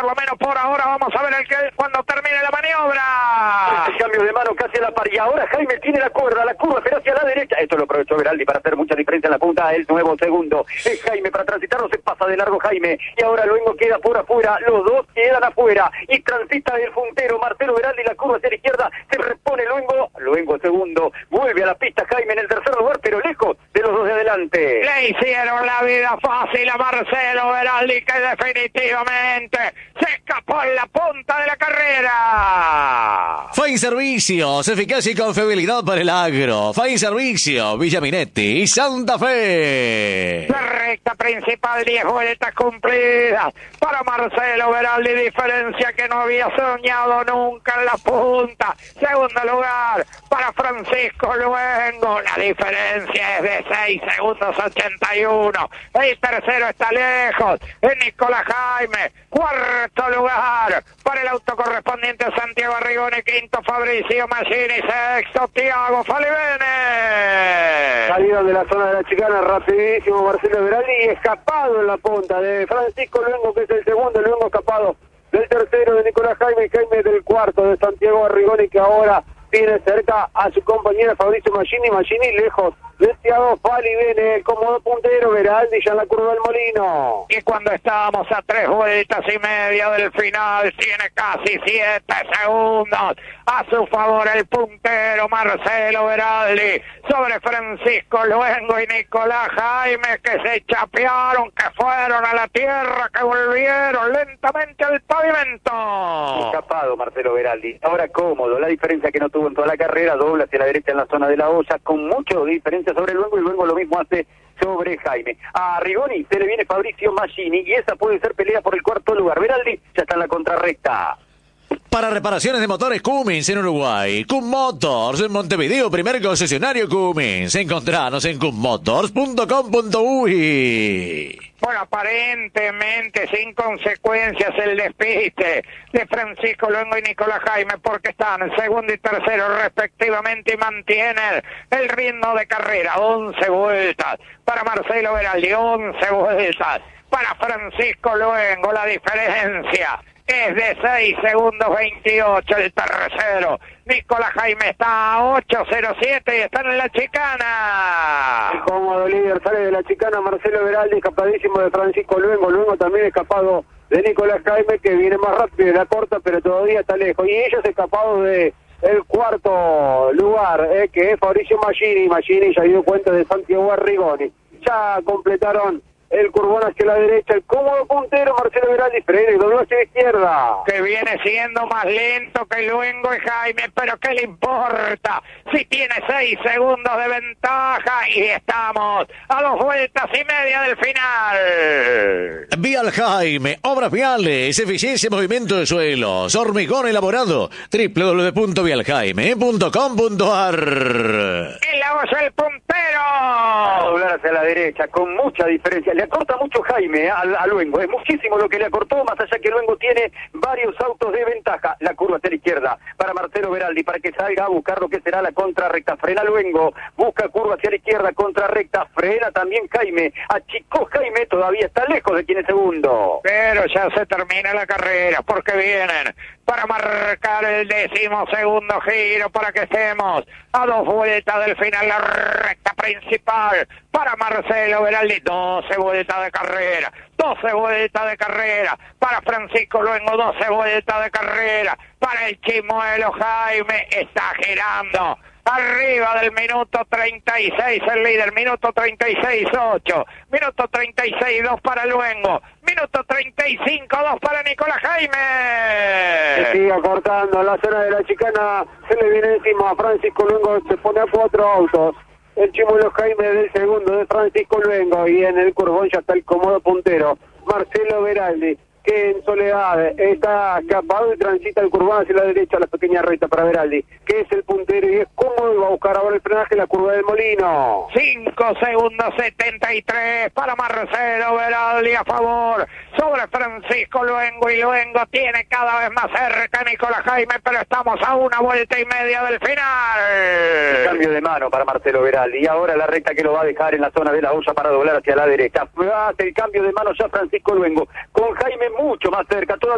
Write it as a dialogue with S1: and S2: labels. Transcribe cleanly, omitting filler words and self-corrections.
S1: lo menos por ahora. Vamos a ver cuando termine la maniobra.
S2: El cambio de mano casi a la par. Y ahora Jaime tiene la curva, pero hacia la derecha. Esto lo aprovechó Beraldi para hacer mucha diferencia en la punta. El nuevo segundo. Es Jaime para transitarlo, se pasa de largo Jaime. Y ahora Luengo queda por afuera. Los dos quedan afuera. Y transita el puntero Marcelo Beraldi. La curva hacia la izquierda. Se repone Luengo segundo. Vuelve a la pista Jaime en el tercer lugar, pero lejos de los dos de adelante.
S1: Le hicieron la vida fácil a Marcelo Beraldi, que definitivamente se escapó en la punta de la carrera.
S3: Fain Servicios, eficacia y confiabilidad para el agro. Fain Servicio, Villaminetti y Santa Fe.
S1: La recta principal, 10 vueltas cumplidas para Marcelo Beraldi, diferencia que no había soñado nunca en la punta. Segundo lugar para Francisco Luengo, la diferencia es de 6 segundos 81. El tercero está lejos, es Nicolás Jaime. Cuarto lugar para el auto correspondiente a Santiago Arrigoni. Quinto Fabricio Maggini. Sexto Tiago Falivene.
S2: Salida de la zona de la chicana rapidísimo Marcelo Beraldi, escapado en la punta de Francisco Luengo, que es el segundo. Luengo escapado del tercero de Nicolás Jaime. Jaime del cuarto de Santiago Arrigoni, que ahora tiene cerca a su compañera Fabricio Maggini. Maggini lejos de Tiago Falivene, el cómodo puntero. Beraldi ya en la curva del Molino.
S1: Y cuando estábamos a 3 vueltas y media del final, tiene casi 7 segundos a su favor el puntero Marcelo Beraldi sobre Francisco Luengo y Nicolás Jaime, que se chapearon, que fueron a la tierra, que volvieron lentamente al pavimento.
S2: Escapado Marcelo Beraldi, ahora cómodo, la diferencia que no tuvo en toda la carrera, dobla hacia la derecha en la zona de la olla, con mucha diferencia sobre Luengo, y Luengo lo mismo hace sobre Jaime. A Arrigoni se le viene Fabricio Maggini, y esa puede ser pelea por el cuarto lugar. Beraldi ya está en la contrarrecta.
S3: Para reparaciones de motores Cummins en Uruguay, Cum Motors en Montevideo, primer concesionario Cummins. Encontranos en cummotors.com.uy.
S1: Bueno, aparentemente sin consecuencias el despiste de Francisco Luengo y Nicolás Jaime, porque están en segundo y tercero respectivamente y mantienen el ritmo de carrera. 11 vueltas para Marcelo Beraldi, 11 vueltas para Francisco Luengo. La diferencia es de 6 segundos 28 el tercero. Nicolás Jaime está a 8.07 y están en la chicana.
S2: El cómodo líder sale de la chicana Marcelo Beraldi, escapadísimo de Francisco Luengo. Luengo también escapado de Nicolás Jaime, que viene más rápido de la corta, pero todavía está lejos. Y ellos escapados de el cuarto lugar, que es Fabricio Maggini. Maggini ya dio cuenta de Santiago Arrigoni. Ya completaron el curvón hacia la derecha, el cómodo puntero Marcelo Beraldi, frena y dobló hacia la izquierda.
S1: Que viene siendo más lento que Luengo y Jaime, pero ¿qué le importa? Si tiene 6 segundos de ventaja y estamos a 2 vueltas y media del final.
S3: Vial Jaime, obras viales, eficiencia y movimiento de suelos, hormigón elaborado, www.vialjaime.com.ar.
S1: Y la voz el puntero.
S2: A doblar hacia la derecha, con mucha diferencia. Le acorta mucho Jaime a Luengo, es muchísimo lo que le acortó, más allá que Luengo tiene varios autos de ventaja. La curva hacia la izquierda para Marcelo Beraldi, para que salga a buscar lo que será la contrarrecta. Frena Luengo, busca curva hacia la izquierda, contrarrecta, frena también Jaime, achicó Jaime, todavía está lejos de quien es segundo.
S1: Pero ya se termina la carrera, porque vienen para marcar el 12º giro, para que estemos a 2 vueltas del final, la recta principal para Marcelo Beraldi. 12 vueltas de carrera, 12 vueltas de carrera para Francisco Luengo, 12 vueltas de carrera para el Chimuelo Jaime. Está girando arriba del minuto 36 el líder, minuto 36.8, minuto 36.2 para Luengo, minuto 35.2 para Nicolás Jaime.
S2: Se sigue acortando la zona de la chicana, se le viene encima a Francisco Luengo, se pone a 4 autos. El Chimuelo Jaime del segundo de Francisco Luengo, y en el curvón ya está el cómodo puntero Marcelo Beraldi, que en soledad está escapado y transita el curvón hacia la derecha, la pequeña recta para Beraldi, que es el puntero y es cómodo, y va a buscar ahora el frenaje en la curva del Molino.
S1: 5 segundos 73 para Marcelo Beraldi a favor sobre Francisco Luengo, y Luengo tiene cada vez más cerca a Nicolás Jaime, pero estamos a 1 vuelta y media del final.
S2: El cambio de mano para Marcelo Beraldi, y ahora la recta que lo va a dejar en la zona de la olla para doblar hacia la derecha. Hace el cambio de mano ya Francisco Luengo, con Jaime mucho más cerca.